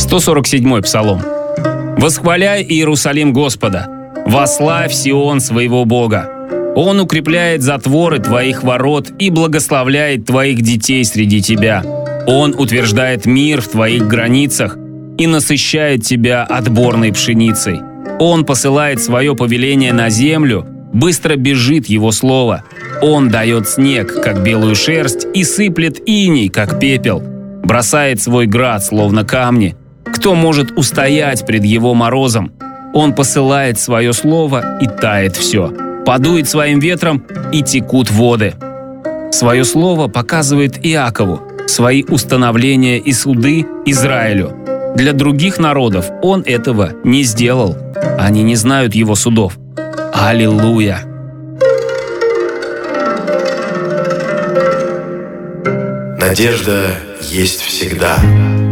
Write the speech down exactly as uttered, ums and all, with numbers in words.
сто сорок седьмой Псалом. «Восхваляй Иерусалим Господа, восславь Сион своего Бога. Он укрепляет затворы твоих ворот и благословляет твоих детей среди тебя. Он утверждает мир в твоих границах и насыщает тебя отборной пшеницей. Он посылает свое повеление на землю, быстро бежит его слово. Он дает снег, как белую шерсть, и сыплет иней, как пепел. Бросает свой град, словно камни. Кто может устоять пред его морозом? Он посылает свое слово, и тает все. Подует своим ветром, и текут воды. Свое слово показывает Иакову, свои установления и суды Израилю. Для других народов он этого не сделал. Они не знают его судов. Аллилуйя!» Надежда есть всегда.